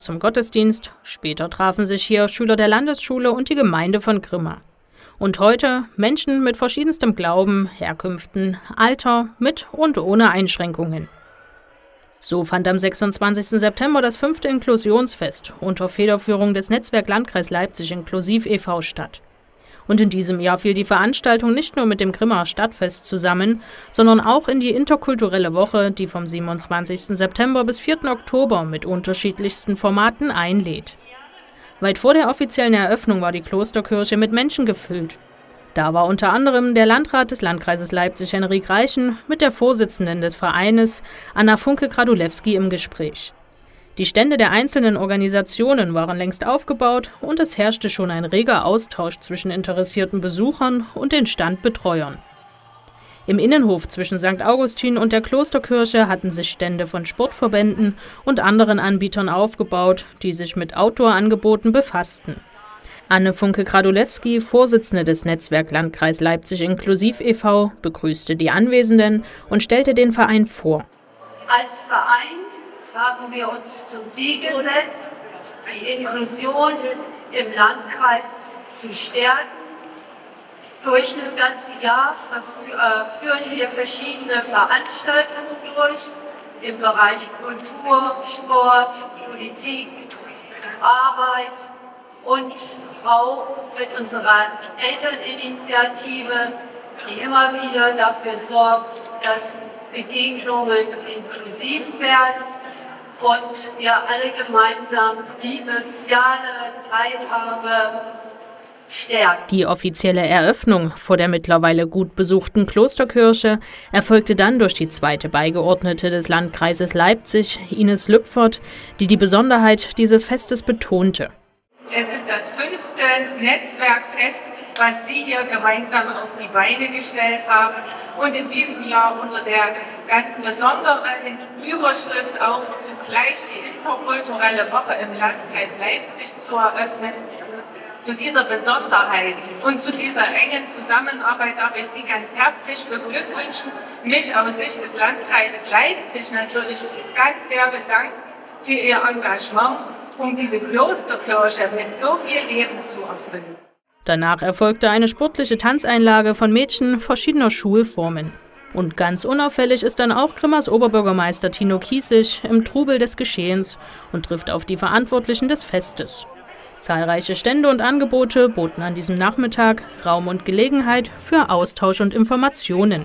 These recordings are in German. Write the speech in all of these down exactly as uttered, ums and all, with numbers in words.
zum Gottesdienst. Später trafen sich hier Schüler der Landesschule und die Gemeinde von Grimma. Und heute Menschen mit verschiedenstem Glauben, Herkünften, Alter, mit und ohne Einschränkungen. So fand am sechsundzwanzigsten September das fünfte Inklusionsfest unter Federführung des Netzwerk Landkreis Leipzig Inklusiv e V statt. Und in diesem Jahr fiel die Veranstaltung nicht nur mit dem Grimmaer Stadtfest zusammen, sondern auch in die interkulturelle Woche, die vom siebenundzwanzigsten September bis vierten Oktober mit unterschiedlichsten Formaten einlädt. Weit vor der offiziellen Eröffnung war die Klosterkirche mit Menschen gefüllt. Da war unter anderem der Landrat des Landkreises Leipzig, Henrik Reichen, mit der Vorsitzenden des Vereines, Anna Funke-Gradulewski, im Gespräch. Die Stände der einzelnen Organisationen waren längst aufgebaut und es herrschte schon ein reger Austausch zwischen interessierten Besuchern und den Standbetreuern. Im Innenhof zwischen Sankt Augustin und der Klosterkirche hatten sich Stände von Sportverbänden und anderen Anbietern aufgebaut, die sich mit Outdoor-Angeboten befassten. Anne Funke-Gradulewski, Vorsitzende des Netzwerk Landkreis Leipzig Inklusiv e V, begrüßte die Anwesenden und stellte den Verein vor. Als Verein haben wir uns zum Ziel gesetzt, die Inklusion im Landkreis zu stärken. Durch das ganze Jahr führen wir verschiedene Veranstaltungen durch im Bereich Kultur, Sport, Politik, Arbeit und auch mit unserer Elterninitiative, die immer wieder dafür sorgt, dass Begegnungen inklusiv werden und wir alle gemeinsam die soziale Teilhabe stärken. Die offizielle Eröffnung vor der mittlerweile gut besuchten Klosterkirche erfolgte dann durch die zweite Beigeordnete des Landkreises Leipzig, Ines Lüpfert, die die Besonderheit dieses Festes betonte. Es ist das fünfte Netzwerkfest, was Sie hier gemeinsam auf die Beine gestellt haben und in diesem Jahr unter der ganz besonderen Überschrift auch zugleich die interkulturelle Woche im Landkreis Leipzig zu eröffnen. Zu dieser Besonderheit und zu dieser engen Zusammenarbeit darf ich Sie ganz herzlich beglückwünschen, mich aus Sicht des Landkreises Leipzig natürlich ganz sehr bedanken für Ihr Engagement, um diese Klosterkirche mit so viel Leben zu erfüllen. Danach erfolgte eine sportliche Tanzeinlage von Mädchen verschiedener Schulformen. Und ganz unauffällig ist dann auch Grimmas Oberbürgermeister Tino Kiesig im Trubel des Geschehens und trifft auf die Verantwortlichen des Festes. Zahlreiche Stände und Angebote boten an diesem Nachmittag Raum und Gelegenheit für Austausch und Informationen.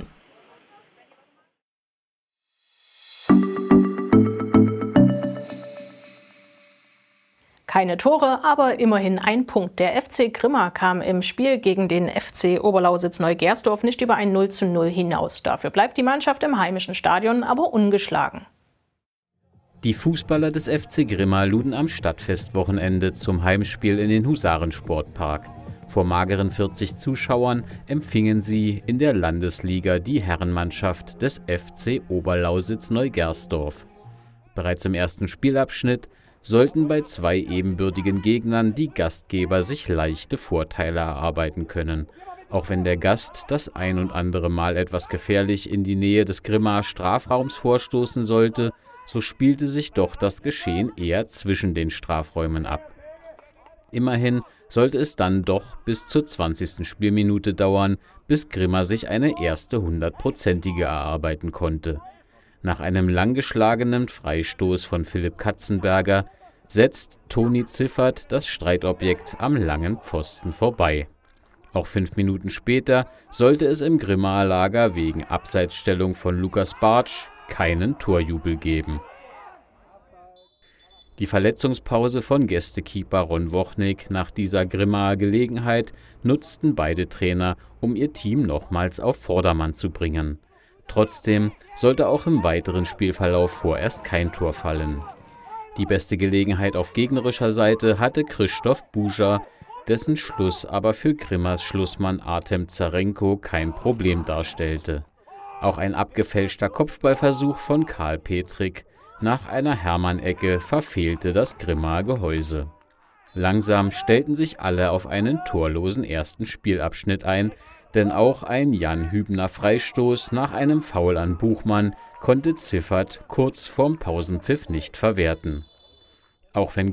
Keine Tore, aber immerhin ein Punkt. Der F C Grimma kam im Spiel gegen den F C Oberlausitz-Neugersdorf nicht über ein null zu null hinaus. Dafür bleibt die Mannschaft im heimischen Stadion aber ungeschlagen. Die Fußballer des F C Grimma luden am Stadtfestwochenende zum Heimspiel in den Husarensportpark. Vor mageren vierzig Zuschauern empfingen sie in der Landesliga die Herrenmannschaft des F C Oberlausitz-Neugersdorf. Bereits im ersten Spielabschnitt sollten bei zwei ebenbürtigen Gegnern die Gastgeber sich leichte Vorteile erarbeiten können. Auch wenn der Gast das ein und andere Mal etwas gefährlich in die Nähe des Grimmaer Strafraums vorstoßen sollte, so spielte sich doch das Geschehen eher zwischen den Strafräumen ab. Immerhin sollte es dann doch bis zur zwanzigsten Spielminute dauern, bis Grimma sich eine erste hundertprozentige erarbeiten konnte. Nach einem langgeschlagenen Freistoß von Philipp Katzenberger setzt Toni Ziffert das Streitobjekt am langen Pfosten vorbei. Auch fünf Minuten später sollte es im Grimmaer Lager wegen Abseitsstellung von Lukas Bartsch keinen Torjubel geben. Die Verletzungspause von Gästekeeper Ron Wochnik nach dieser Grimmaer Gelegenheit nutzten beide Trainer, um ihr Team nochmals auf Vordermann zu bringen. Trotzdem sollte auch im weiteren Spielverlauf vorerst kein Tor fallen. Die beste Gelegenheit auf gegnerischer Seite hatte Krzysztof Buja, dessen Schluss aber für Grimmas Schlussmann Artem Zarenko kein Problem darstellte. Auch ein abgefälschter Kopfballversuch von Karl Petrik nach einer Hermann-Ecke verfehlte das Grimmaer Gehäuse. Langsam stellten sich alle auf einen torlosen ersten Spielabschnitt ein, denn auch ein Jan Hübner Freistoß nach einem Foul an Buchmann konnte Ziffert kurz vorm Pausenpfiff nicht verwerten. Auch wenn